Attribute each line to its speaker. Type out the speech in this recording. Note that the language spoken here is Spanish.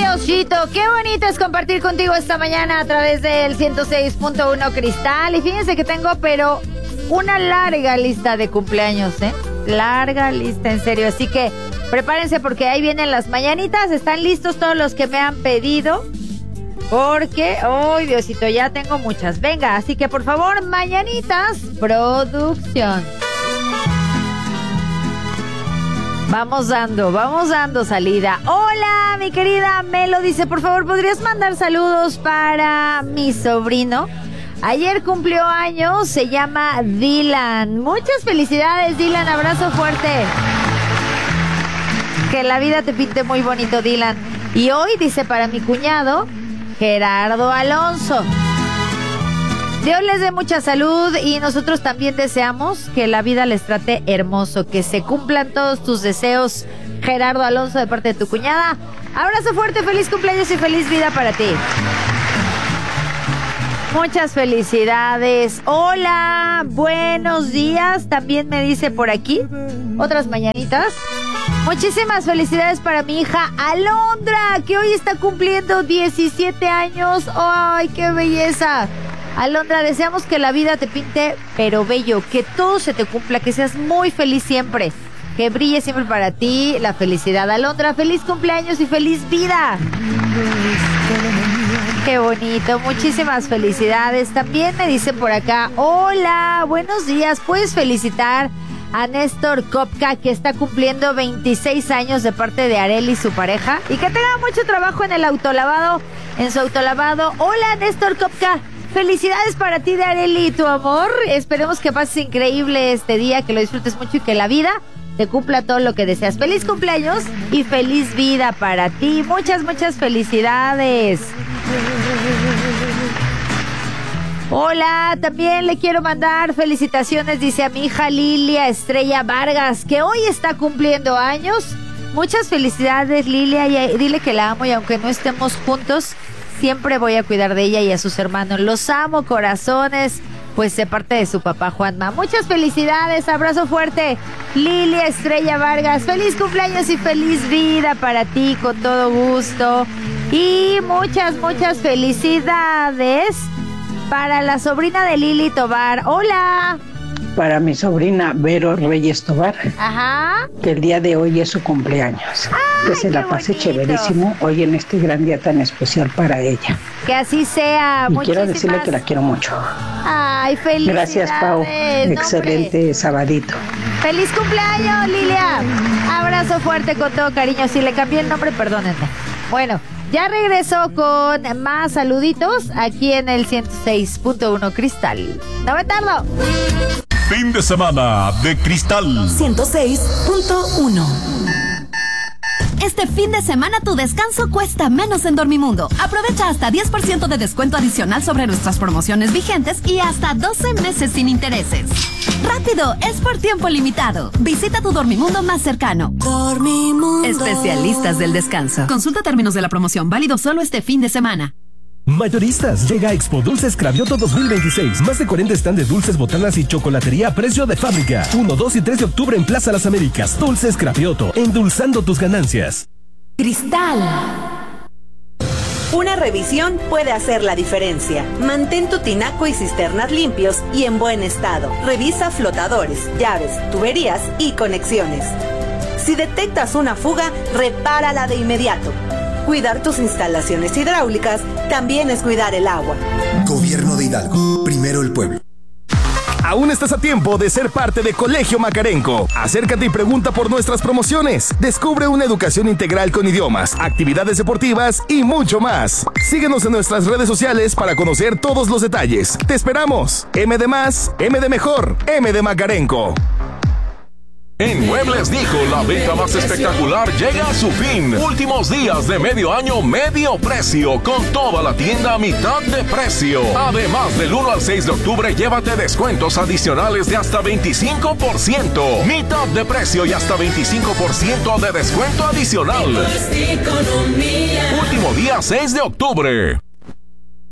Speaker 1: Osito, qué bonito es compartir contigo esta mañana a través del 106.1 Cristal. Y fíjense que tengo, pero una larga lista de cumpleaños, larga lista, en serio. Así que prepárense porque ahí vienen las mañanitas. Están listos todos los que me han pedido. Porque, ¡ay, Diosito! Ya tengo muchas. Venga, así que por favor, mañanitas, producción. Vamos dando salida. Hola, mi querida Melo. Dice, por favor, ¿podrías mandar saludos para mi sobrino? Ayer cumplió años, se llama Dylan. Muchas felicidades, Dylan. Abrazo fuerte. Que la vida te pinte muy bonito, Dylan. Y hoy, dice, para mi cuñado, Gerardo Alonso. Dios les dé mucha salud y nosotros también deseamos que la vida les trate hermoso, que se cumplan todos tus deseos, Gerardo Alonso, de parte de tu cuñada. Abrazo fuerte, feliz cumpleaños y feliz vida para ti. Muchas felicidades. Hola, buenos días. También me dice por aquí otras mañanitas. Muchísimas felicidades para mi hija Alondra, que hoy está cumpliendo 17 años. ¡Ay, qué belleza! Alondra, deseamos que la vida te pinte, pero bello, que todo se te cumpla, que seas muy feliz siempre, que brille siempre para ti la felicidad. Alondra, feliz cumpleaños y feliz vida. Qué bonito, muchísimas felicidades. También me dice por acá, hola, buenos días, ¿puedes felicitar a Néstor Kopka, que está cumpliendo 26 años de parte de Areli, su pareja? Y que tenga mucho trabajo en el autolavado, en su autolavado. Hola, Néstor Kopka. Felicidades para ti de Areli y tu amor. Esperemos que pases increíble este día, que lo disfrutes mucho y que la vida te cumpla todo lo que deseas. Feliz cumpleaños y feliz vida para ti. Muchas, muchas felicidades. Hola, también le quiero mandar felicitaciones, dice, a mi hija Lilia Estrella Vargas, que hoy está cumpliendo años. Muchas felicidades, Lilia, y dile que la amo y aunque no estemos juntos, siempre voy a cuidar de ella y a sus hermanos. Los amo, corazones, pues de parte de su papá Juanma. Muchas felicidades, abrazo fuerte, Lilia Estrella Vargas. Feliz cumpleaños y feliz vida para ti, con todo gusto. Y muchas, muchas felicidades para la sobrina de Lili Tobar. Hola.
Speaker 2: Para mi sobrina Vero Reyes Tobar.
Speaker 1: Ajá.
Speaker 2: Que el día de hoy es su cumpleaños.
Speaker 1: Ay,
Speaker 2: que se la pase bonito, chéverísimo hoy en este gran día tan especial para ella.
Speaker 1: Que así sea.
Speaker 2: Y quiero decirle que la quiero mucho.
Speaker 1: Ay, feliz.
Speaker 2: Gracias, Pau. Excelente sabadito.
Speaker 1: Feliz cumpleaños, Lilia. Abrazo fuerte con todo cariño. Si le cambié el nombre, perdónenme. Bueno, ya regreso con más saluditos aquí en el 106.1 Cristal. No me tardo.
Speaker 3: Fin de semana de Cristal
Speaker 4: 106.1. Este fin de semana tu descanso cuesta menos en Dormimundo. Aprovecha hasta 10% de descuento adicional sobre nuestras promociones vigentes y hasta 12 meses sin intereses. ¡Rápido! Es por tiempo limitado. Visita tu Dormimundo más cercano. Dormimundo. Especialistas del descanso. Consulta términos de la promoción, válido solo este fin de semana.
Speaker 5: Mayoristas, llega a Expo Dulces Cravioto 2026. Más de 40 stands de dulces, botanas y chocolatería a precio de fábrica. 1, 2 y 3 de octubre en Plaza Las Américas. Dulces Cravioto, endulzando tus ganancias.
Speaker 4: Cristal.
Speaker 6: Una revisión puede hacer la diferencia. Mantén tu tinaco y cisternas limpios y en buen estado. Revisa flotadores, llaves, tuberías y conexiones. Si detectas una fuga, repárala de inmediato. Cuidar tus instalaciones hidráulicas también es cuidar el agua.
Speaker 7: Gobierno de Hidalgo. Primero el pueblo.
Speaker 5: Aún estás a tiempo de ser parte de Colegio Macarenco. Acércate y pregunta por nuestras promociones. Descubre una educación integral con idiomas, actividades deportivas y mucho más. Síguenos en nuestras redes sociales para conocer todos los detalles. Te esperamos. M de más, M de mejor, M de Macarenco.
Speaker 3: En Muebles Dijo, la venta más espectacular llega a su fin. Últimos días de medio año, medio precio, con toda la tienda a mitad de precio. Además, del 1 al 6 de octubre, llévate descuentos adicionales de hasta 25%. Mitad de precio y hasta 25% de descuento adicional. Último día, 6 de octubre.